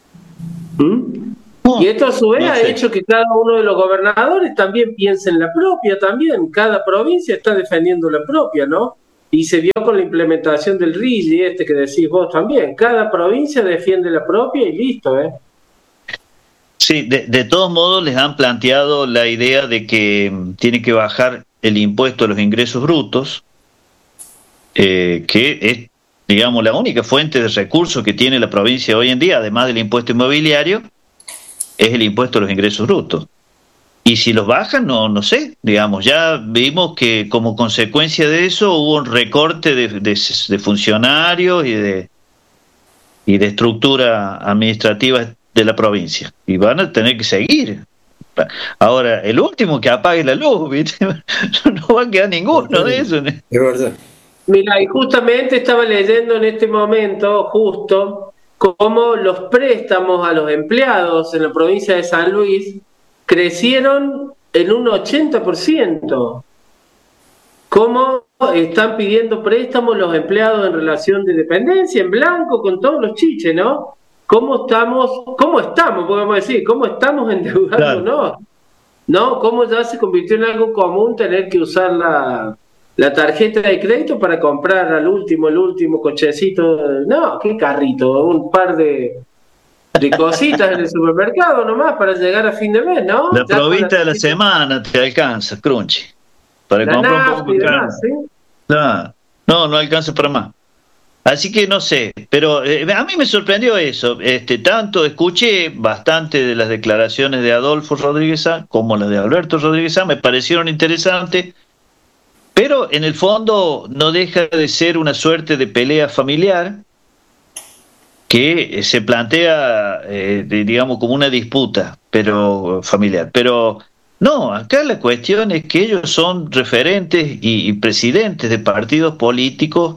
A: Y esto a su vez ha hecho que cada uno de los gobernadores también piense en la propia también. Cada provincia está defendiendo la propia, ¿no? Y se vio con la implementación del RIGI, que decís vos también. Cada provincia defiende la propia y listo, ¿eh?
B: Sí, de todos modos les han planteado la idea de que tiene que bajar el impuesto a los ingresos brutos, que es, digamos, la única fuente de recursos que tiene la provincia hoy en día, además del impuesto inmobiliario, es el impuesto a los ingresos brutos. Y si los bajan, no sé, digamos, ya vimos que como consecuencia de eso hubo un recorte de funcionarios y de estructura administrativa de la provincia, y van a tener que seguir. Ahora, el último que apague la luz, ¿viste? No va a quedar ninguno de esos.
C: Es verdad.
A: Mira, y justamente estaba leyendo en este momento, justo, cómo los préstamos a los empleados en la provincia de San Luis crecieron en un 80%. ¿Cómo están pidiendo préstamos los empleados en relación de dependencia, en blanco, con todos los chiches, ¿no? ¿Cómo estamos, podemos decir, cómo estamos endeudándonos? Claro. ¿No? ¿Cómo ya se convirtió en algo común tener que usar la tarjeta de crédito para comprar el último cochecito? No, qué carrito, un par de cositas en el supermercado nomás para llegar a fin de mes, ¿no?
B: La probita de la semana te alcanza, Crunchy. Para comprar un poco de carne. ¿Sí? No alcanza para más. Así que no sé, pero a mí me sorprendió eso. Tanto escuché bastante de las declaraciones de Adolfo Rodríguez Sá como las de Alberto Rodríguez Sá, me parecieron interesantes, pero en el fondo no deja de ser una suerte de pelea familiar que se plantea, digamos, como una disputa, pero familiar. Pero no, acá la cuestión es que ellos son referentes y presidentes de partidos políticos,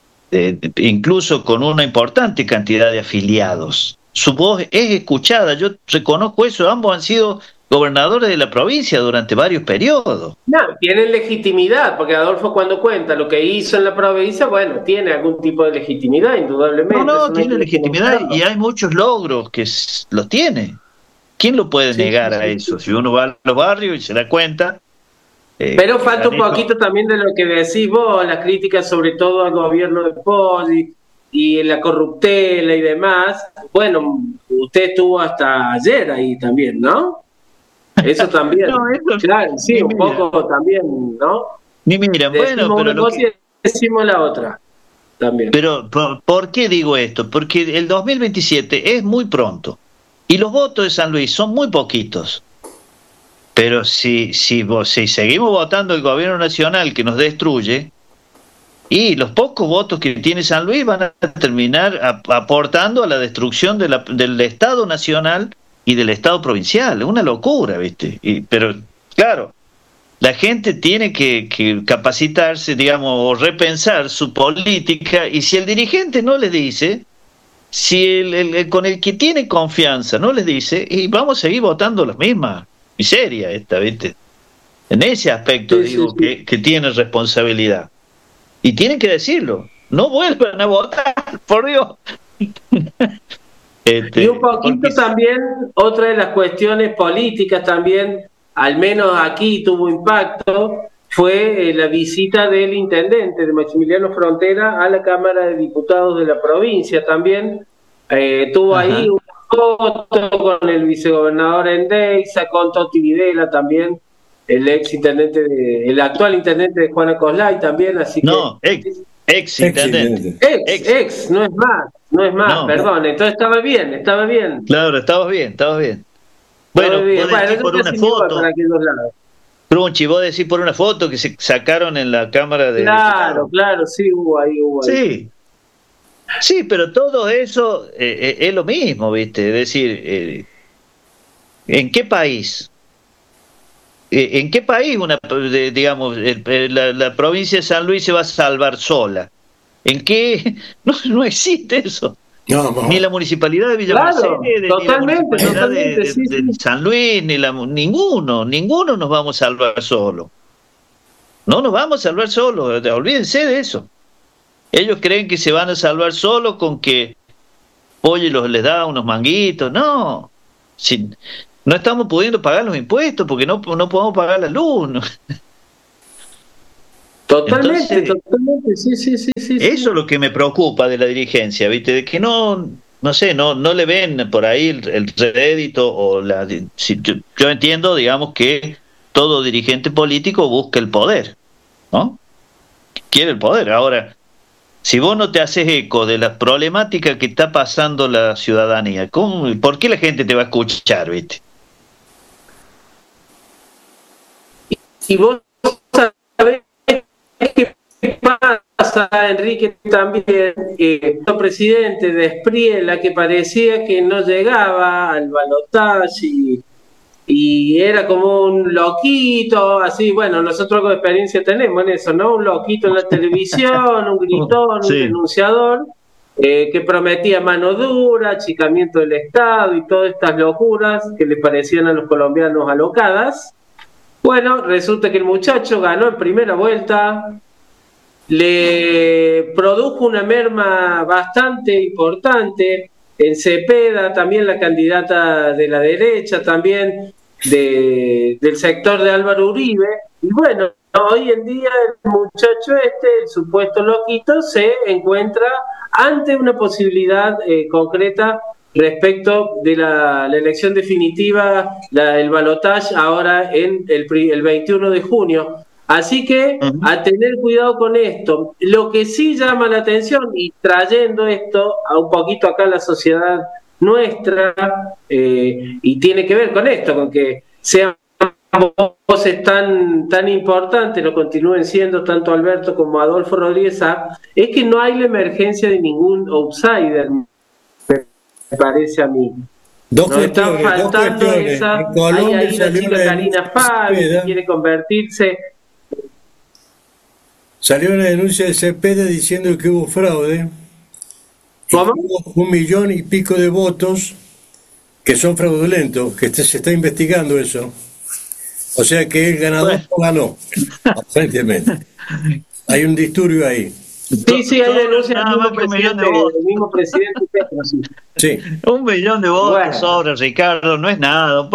B: incluso con una importante cantidad de afiliados. Su voz es escuchada, yo reconozco eso, ambos han sido gobernadores de la provincia durante varios periodos.
A: No, tienen legitimidad, porque Adolfo cuando cuenta lo que hizo en la provincia, bueno, tiene algún tipo de legitimidad, indudablemente.
B: No, tiene legitimidad y hay muchos logros que los tiene. ¿Quién lo puede negar a eso? Si uno va a los barrios y se da cuenta.
A: Pero falta un poquito también de lo que decís vos, las críticas sobre todo al gobierno de Poggi y la corruptela y demás. Bueno, usted estuvo hasta ayer ahí también, ¿no? Eso también. No, eso, claro, sí, un poco también, ¿no?
B: Ni miran, bueno, pero
A: una cosa y decimos la otra también.
B: Pero, ¿por qué digo esto? Porque el 2027 es muy pronto y los votos de San Luis son muy poquitos. Pero si seguimos votando el gobierno nacional que nos destruye, y los pocos votos que tiene San Luis van a terminar aportando a la destrucción del Estado nacional y del Estado provincial. Es una locura, ¿viste? Pero, claro, la gente tiene que capacitarse, digamos, o repensar su política, y si el dirigente no les dice, si el con el que tiene confianza no les dice, y vamos a seguir votando las mismas. Miseria esta, ¿viste? En ese aspecto digo que tiene responsabilidad. Y tienen que decirlo. No vuelvan a votar, por Dios.
A: Y un poquito también, otra de las cuestiones políticas también, al menos aquí tuvo impacto, fue la visita del intendente de Maximiliano Frontera a la Cámara de Diputados de la provincia también. Tuvo ahí una foto con el vicegobernador Endeixa, con Toti Videla también, el actual intendente de Juana Coslay también, así que...
B: No, ex intendente.
A: Ex, no es más, no, perdón, entonces estaba bien.
B: Claro, estabas bien. Bueno, vos decís por una foto. Crunchy, vos decís por una foto que se sacaron en la Cámara de
A: Diputados. Claro, sí, hubo ahí.
B: Sí, pero todo eso es lo mismo, ¿viste? Es decir, ¿en qué país? Digamos, la provincia de San Luis se va a salvar sola? ¿En qué? No existe eso.
C: No.
B: Ni la municipalidad de Villa Mercedes, ni la municipalidad de San Luis, ninguno nos vamos a salvar solo. No nos vamos a salvar solos, olvídense de eso. Ellos creen que se van a salvar solos con que Pollo les da unos manguitos. No, si, no estamos pudiendo pagar los impuestos porque no podemos pagar la luz. ¿No?
A: Totalmente,
B: Entonces,
A: totalmente, sí.
B: eso es lo que me preocupa de la dirigencia, ¿viste? De que no sé, no le ven por ahí el rédito o yo entiendo, digamos, que todo dirigente político busca el poder, ¿no? Quiere el poder. Ahora, si vos no te haces eco de la problemática que está pasando la ciudadanía, ¿por qué la gente te va a escuchar, viste?
A: Y vos sabés qué pasa, Enrique, también, el presidente de Espriella, que parecía que no llegaba al balotaje y era como un loquito, así, bueno, nosotros algo de experiencia tenemos en eso, ¿no? Un loquito en la televisión, un gritón, un
B: Sí.
A: denunciador, que prometía mano dura, achicamiento del Estado y todas estas locuras que le parecían a los colombianos alocadas. Bueno, resulta que el muchacho ganó en primera vuelta, le produjo una merma bastante importante en Cepeda, también la candidata de la derecha, también del sector de Álvaro Uribe, y bueno, hoy en día el muchacho el supuesto loquito, se encuentra ante una posibilidad concreta respecto de la elección definitiva, el balotaje ahora en el 21 de junio. Así que a tener cuidado con esto. Lo que sí llama la atención, y trayendo esto a un poquito acá a la sociedad nuestra, y tiene que ver con esto, con que sean voces tan importantes, lo continúen siendo tanto Alberto como Adolfo Rodríguez, es que no hay la emergencia de ningún outsider, me parece a mí.
C: Dos
A: Están faltando
C: cuestiones.
A: esa.
C: En Colombia
A: Hay ahí la chica Karina Fabi, que quiere convertirse.
C: Salió una denuncia de Cepeda diciendo que hubo fraude.
A: ¿Cómo?
C: Hubo 1,5 millones de votos que son fraudulentos, que se está investigando eso. O sea que el ganador no ganó, aparentemente. Hay un disturbio ahí.
A: Sí, hay denuncias
B: nada más que 1 millón de votos.
A: del mismo presidente Petro, sí.
C: Sí.
B: 1 millón de votos
A: Bueno.
B: sobra, Ricardo, no es nada.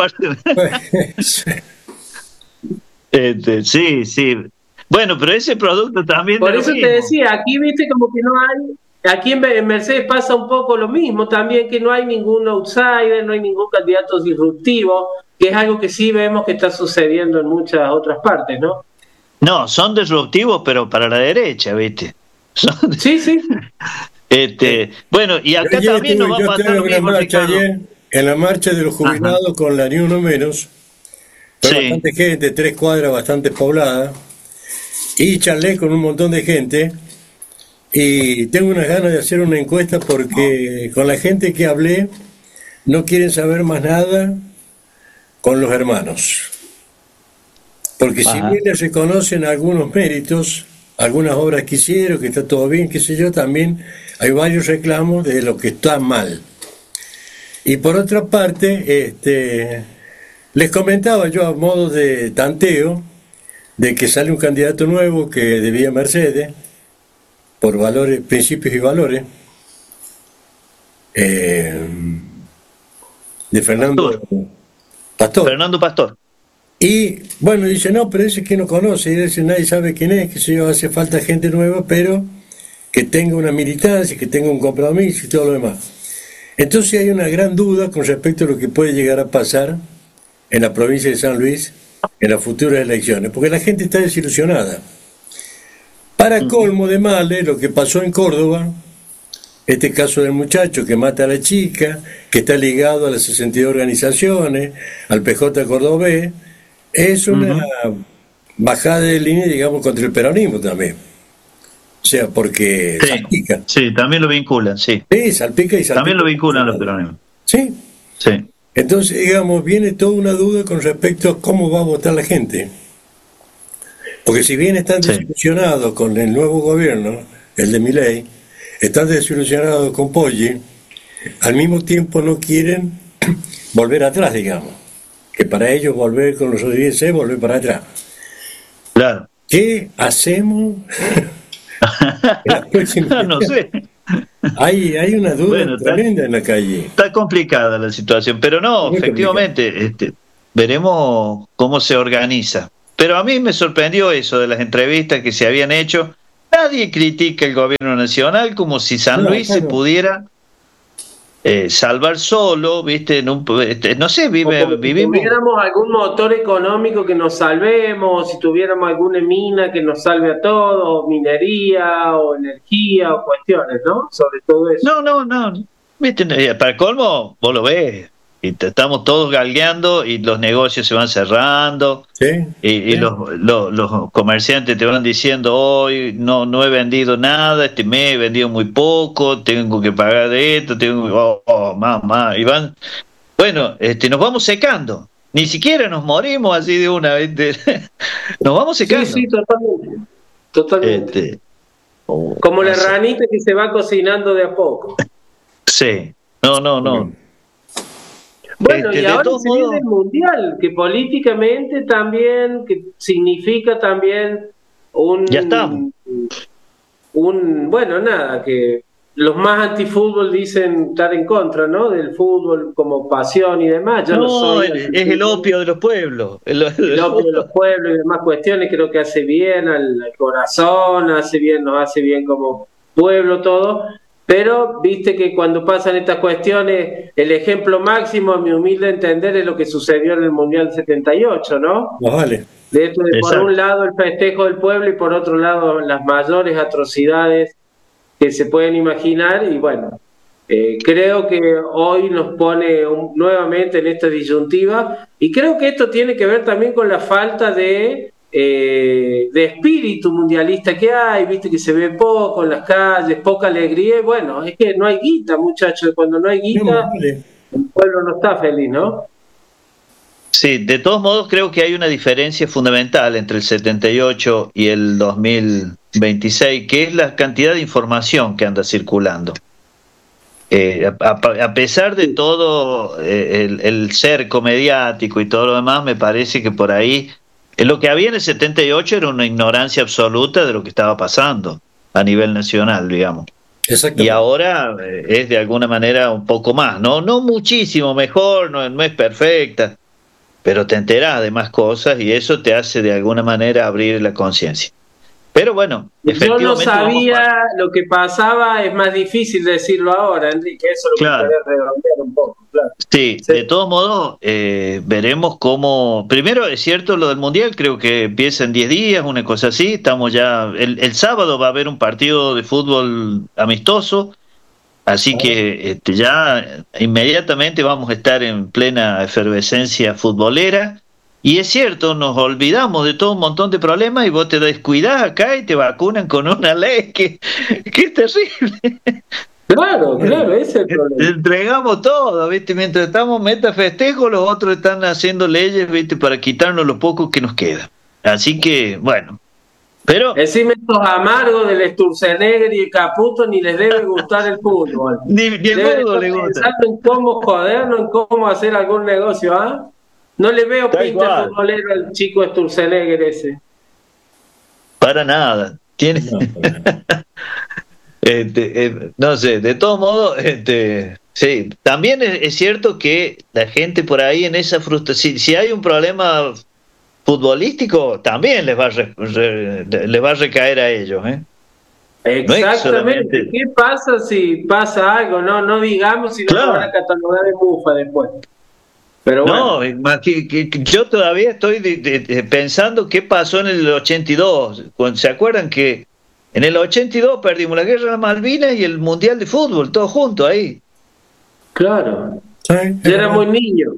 B: Sí. Bueno, pero ese producto también.
A: Por eso te decía, aquí viste como que no hay, aquí en Mercedes pasa un poco lo mismo también, que no hay ningún outsider, no hay ningún candidato disruptivo, que es algo que sí vemos que está sucediendo en muchas otras partes, ¿no?
B: No, son disruptivos, pero para la derecha, ¿viste?
A: Sí.
B: Bueno, y acá también nos va a pasar lo mismo,
C: ayer, en la marcha de los jubilados con la Ni Uno Menos, fue bastante gente, 3 cuadras bastante pobladas, y charlé con un montón de gente, y tengo unas ganas de hacer una encuesta porque con la gente que hablé no quieren saber más nada con los hermanos. Porque si bien les reconocen algunos méritos, algunas obras que hicieron, que está todo bien, qué sé yo, también hay varios reclamos de lo que está mal. Y por otra parte, les comentaba yo a modo de tanteo, de que sale un candidato nuevo que debía Mercedes, por valores, principios y valores, de Fernando Pastor.
B: Fernando Pastor.
C: Y bueno, dice, no, pero ese que no conoce, y dice, nadie sabe quién es, que yo, hace falta gente nueva, pero que tenga una militancia, que tenga un compromiso y todo lo demás. Entonces hay una gran duda con respecto a lo que puede llegar a pasar en la provincia de San Luis en las futuras elecciones, porque la gente está desilusionada. Para colmo de males, lo que pasó en Córdoba, este caso del muchacho que mata a la chica, que está ligado a las 62 organizaciones, al PJ cordobés, es una bajada de línea, digamos, contra el peronismo también. O sea, porque salpica.
B: Sí, también lo vinculan, sí.
C: Sí, salpica y salpica.
B: También lo vinculan los peronismos.
C: Sí. Entonces, digamos, viene toda una duda con respecto a cómo va a votar la gente. Porque si bien están desilusionados con el nuevo gobierno, el de Milei, están desilusionados con Poggi, al mismo tiempo no quieren volver atrás, digamos. Que para ellos volver con los Rodríguez es volver para atrás.
B: Claro.
C: ¿Qué hacemos?
B: No sé.
C: Hay una duda
B: Bueno,
C: tremenda en la calle.
B: Está complicada la situación, pero no,
C: Muy
B: efectivamente, veremos cómo se organiza. Pero a mí me sorprendió eso de las entrevistas que se habían hecho. Nadie critica el gobierno nacional como si San
C: No,
B: Luis se
C: claro.
B: pudiera salvar solo, ¿viste? No sé,
A: O como si
B: vivimos.
A: tuviéramos algún motor económico que nos salvemos, si tuviéramos alguna mina que nos salve a todos, o minería, o energía, o cuestiones, ¿no? Sobre todo eso.
B: No. ¿Viste? Para colmo, vos lo ves. Y estamos todos galgueando y los negocios se van cerrando.
C: Sí,
B: Y
C: sí.
B: los comerciantes te van diciendo, hoy no he vendido nada, este mes he vendido muy poco, tengo que pagar de esto, mamá, y van, bueno, nos vamos secando, ni siquiera nos morimos así de una vez, nos vamos
A: Sí,
B: secando.
A: sí, totalmente. Totalmente.
B: Este,
A: Como la
B: no sé.
A: ranita que se va cocinando de a poco.
B: Sí, no.
A: Bueno, y
B: De
A: ahora
B: todos
A: se viene
B: modos,
A: el Mundial, que políticamente también, que significa también
B: ya estamos.
A: bueno, nada, que los más antifútbol dicen estar en contra, ¿no? Del fútbol como pasión y demás. Yo no
B: No,
A: soy
B: es el
A: antifútbol,
B: opio de los pueblos.
A: el opio de los pueblos y demás cuestiones, creo que hace bien al corazón, hace bien, nos hace bien como pueblo todo, pero viste que cuando pasan estas cuestiones, el ejemplo máximo, a mi humilde entender, es lo que sucedió en el Mundial 78, ¿no?
C: Más vale.
A: De esto de por un
B: Exacto.
A: lado el festejo del pueblo y por otro lado las mayores atrocidades que se pueden imaginar y bueno, creo que hoy nos pone nuevamente en esta disyuntiva y creo que esto tiene que ver también con la falta de espíritu mundialista que hay, viste que se ve poco en las calles, poca alegría y bueno, es que no hay guita, muchachos, cuando no hay
C: No, más
A: guita
C: vale.
A: el pueblo no está feliz, ¿no?
B: Sí, de todos modos creo que hay una diferencia fundamental entre el 78 y el 2026, que es la cantidad de información que anda circulando. A pesar de
A: Sí.
B: todo el cerco mediático y todo lo demás, me parece que por ahí lo que había en el 78 era una ignorancia absoluta de lo que estaba pasando a nivel nacional, digamos. Y
C: Exactamente.
B: ahora es de alguna manera un poco más, no muchísimo mejor, no es perfecta, pero te enterás de más cosas y eso te hace de alguna manera abrir la conciencia. Pero bueno,
A: Yo no
B: efectivamente vamos para...
A: sabía lo que pasaba, es más difícil decirlo ahora, Enrique, eso es lo que
B: Claro,
A: quería redondear un poco, claro.
B: sí,
A: Sí.
B: de todos modos veremos cómo... Primero es cierto lo del Mundial, creo que empieza en 10 días, una cosa así, estamos ya... El sábado va a haber un partido de fútbol amistoso, así que ya inmediatamente vamos a estar en plena efervescencia futbolera. Y es cierto, nos olvidamos de todo un montón de problemas y vos te descuidás acá y te vacunan con una ley que es terrible.
A: Claro,
C: Bueno,
A: claro, ese es el
B: Te
A: problema.
B: entregamos todo, ¿viste? Mientras estamos meta festejo, los otros están haciendo leyes, ¿viste? Para quitarnos lo poco que nos queda. Así que, bueno, pero
A: Encima estos amargos del Sturzenegger y el Caputo ni les debe gustar el fútbol.
B: ni el
A: Deben
B: fútbol
A: estar
B: le gusta.
A: pensando en cómo jodernos, en cómo hacer algún negocio, ¿ah? No le veo
B: Tal
A: pinta de
B: cual,
A: futbolero al chico Sturzenegger ese.
B: para nada. Tiene,
C: no, para nada.
B: no sé, de todos modos, sí, también es cierto que la gente por ahí en esa frustración, si hay un problema futbolístico, también les va a recaer a ellos, ¿eh? No es
A: Exactamente.
B: solamente...
A: ¿Qué pasa si pasa algo? No, no digamos si no nos van a
B: Claro,
A: catalogar de bufa después. Pero
B: no,
A: bueno,
B: más que yo todavía estoy pensando qué pasó en el 82. ¿Se acuerdan que en el 82 perdimos la guerra de las Malvinas y el Mundial de Fútbol, todos juntos ahí?
A: claro.
C: Sí, es
A: Yo era
C: verdad.
A: muy niño.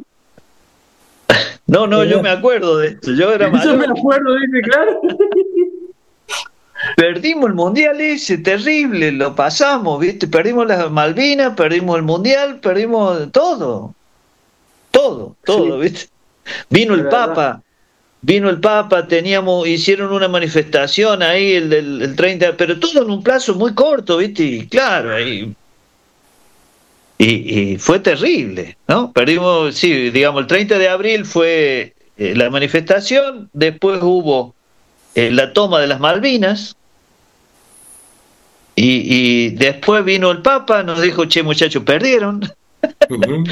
B: No,
C: Es
B: yo me
C: verdad.
B: acuerdo de esto, yo era
A: Yo me
B: mayor.
A: acuerdo, dice, claro.
B: Perdimos el Mundial ese, terrible, lo pasamos, ¿viste? Perdimos las Malvinas, perdimos el Mundial, perdimos todo,
A: Sí,
B: ¿viste? Vino
A: de
B: el
A: verdad.
B: Papa. Hicieron una manifestación ahí el 30, pero todo en un plazo muy corto, ¿viste? Y claro, y fue terrible, ¿no? Perdimos, sí, digamos, el 30 de abril fue la manifestación, después hubo la toma de las Malvinas, y después vino el Papa, nos dijo, che muchachos, perdieron.
C: Ujú.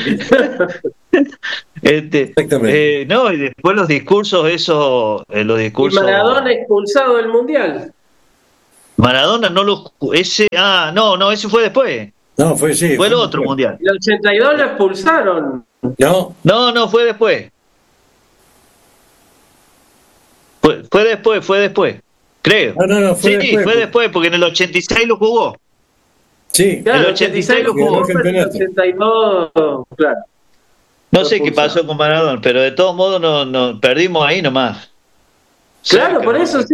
B: No, y después los discursos esos, los
A: Y
B: discursos...
A: Maradona expulsado del Mundial.
B: Maradona no lo... No, ese fue después.
C: No, fue sí.
B: Fue el otro mundial.
A: El 82 lo expulsaron.
C: No,
B: Fue después. Fue después. Creo.
C: No, fue después.
B: Fue después, porque en el 86 lo jugó.
C: Sí.
A: Claro,
B: El 86 lo jugó.
A: pero el 82, claro.
B: No sé qué pasó con Maradona, pero de todos modos no perdimos ahí nomás.
A: Claro,
B: Cerca,
A: por
B: ¿no?
A: eso, sí.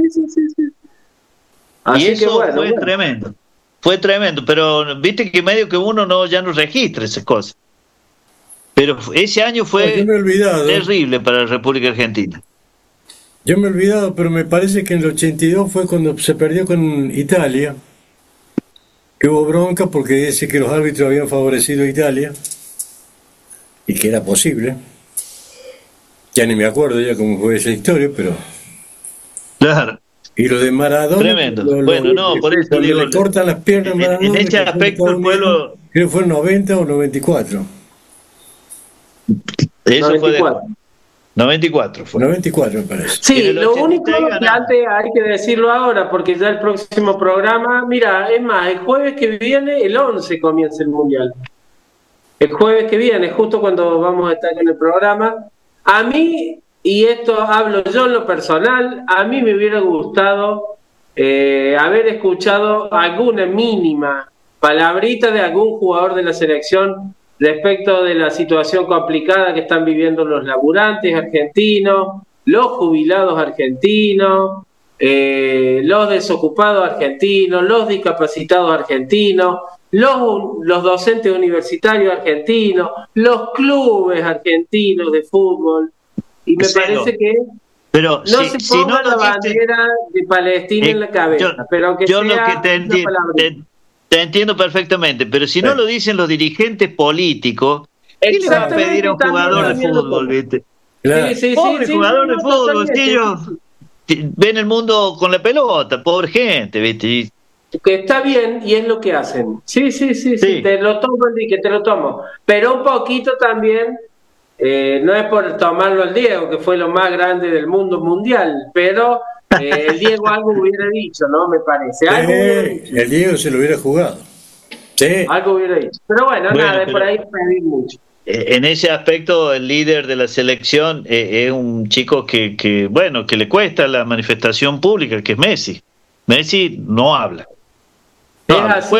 B: Y
A: Así que
B: eso
A: bueno,
B: fue tremendo. Fue tremendo, pero viste que medio que uno ya no registra esas cosas. Pero ese año fue
C: Yo me he olvidado.
B: terrible para la República Argentina.
C: Yo me he olvidado, pero me parece que en el 82 fue cuando se perdió con Italia, que hubo bronca porque dice que los árbitros habían favorecido a Italia y que era posible. Ya ni me acuerdo ya cómo fue esa historia, pero...
B: Claro.
C: Y lo de Maradona...
B: Tremendo. Por eso
C: cuando
B: digo,
C: le cortan las piernas a Maradona...
B: en ese aspecto el pueblo...
C: Creo que fue el 90 o 94.
B: Eso
A: 94.
B: fue después. 94 fue.
C: 94 me parece.
A: Sí,
B: En el
A: lo
B: 86
A: único que
B: ganamos.
A: antes hay que decirlo ahora, porque ya el próximo programa, mira, es más, el jueves que viene, el 11 comienza el Mundial. El jueves que viene, justo cuando vamos a estar en el programa. A mí, y esto hablo yo en lo personal, a mí me hubiera gustado haber escuchado alguna mínima palabrita de algún jugador de la selección respecto de la situación complicada que están viviendo los laburantes argentinos, los jubilados argentinos, los desocupados argentinos, los discapacitados argentinos, los docentes universitarios argentinos, los clubes argentinos de fútbol. Y me parece que
B: pero
A: no se ponga la bandera de Palestina en la cabeza, pero aunque
B: yo
A: sea
B: lo que te entiendo perfectamente, pero si no lo dicen los dirigentes políticos, ¿qué le va a pedir a un jugador de fútbol, viste?
C: Claro.
B: Pobre jugador de fútbol, si ellos ven el mundo con la pelota, pobre gente, viste.
A: Que está bien y es lo que hacen. Sí, te lo tomo, Enrique, te lo tomo. Pero un poquito también, no es por tomarlo al Diego, que fue lo más grande del mundo mundial, pero el Diego algo hubiera dicho, ¿no? Me parece. Algo hubiera dicho.
C: El Diego se lo hubiera jugado. Sí.
A: Algo hubiera dicho. Pero bueno, nada, por ahí pedir mucho.
B: En ese aspecto, el líder de la selección es un chico que le cuesta la manifestación pública, que es Messi. Messi no habla.
A: Es así,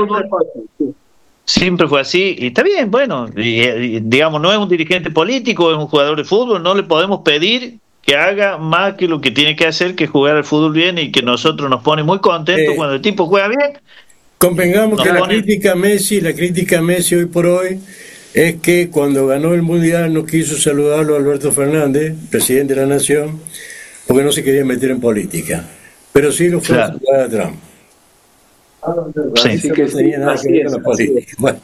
B: siempre fue así, y está bien, bueno, y digamos, no es un dirigente político, es un jugador de fútbol, no le podemos pedir que haga más que lo que tiene que hacer, que es jugar al fútbol bien, y que nosotros nos pone muy contentos cuando el tipo juega bien.
C: Convengamos que la crítica a Messi hoy por hoy es que cuando ganó el Mundial no quiso saludarlo a Alberto Fernández, presidente de la Nación, porque no se quería meter en política, pero sí lo fue a saludar a Trump.
B: Sí.
C: Así que no tenía nada que ver con la política. Bueno.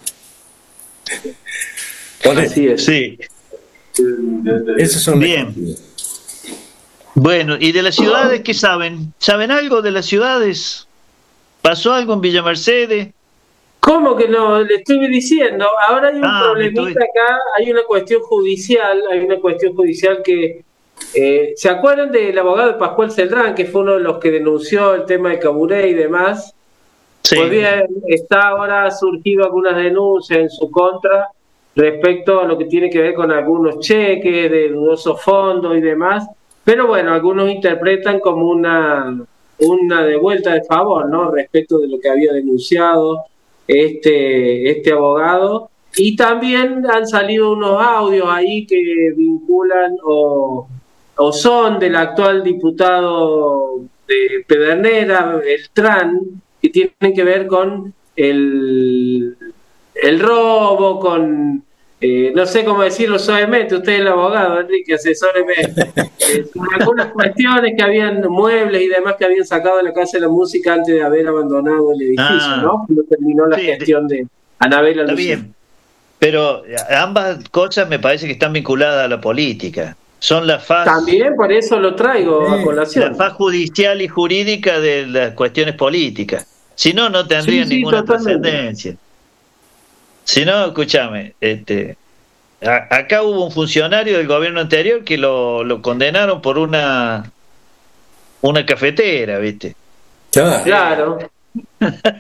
A: Así es.
B: Sí.
C: Esas son
B: bien. Bueno, ¿y de las ciudades qué saben? ¿Saben algo de las ciudades? ¿Pasó algo en Villa Mercedes?
A: ¿Cómo que no? Le estoy diciendo. Ahora hay un problemita acá, hay una cuestión judicial que... ¿se acuerdan del abogado de Pascual Celdrán, que fue uno de los que denunció el tema de Caburé y demás?
B: Sí.
A: Pues bien, está ahora surgido algunas denuncias en su contra respecto a lo que tiene que ver con algunos cheques de dudosos fondos y demás, pero bueno, algunos interpretan como una devuelta de favor, ¿no? Respecto de lo que había denunciado este abogado, y también han salido unos audios ahí que vinculan o son del actual diputado de Pedernera, Beltrán, que tienen que ver con el robo, con, no sé cómo decirlo suavemente, usted es el abogado, Enrique, asesóreme, con algunas cuestiones que habían muebles y demás que habían sacado de la Casa de la Música antes de haber abandonado el edificio, ¿no? Cuando terminó la gestión de Anabela
B: Está
A: Lucía.
B: bien, pero ambas cosas me parece que están vinculadas a la política. Son la faz,
A: También por eso lo traigo a
B: la
A: colación.
B: faz judicial y jurídica de las cuestiones políticas. Si no, no tendrían
A: Sí,
B: ninguna
A: totalmente.
B: trascendencia. Si no, escúchame, acá hubo un funcionario del gobierno anterior que lo condenaron por una cafetera, ¿viste?
C: Claro.
A: Claro.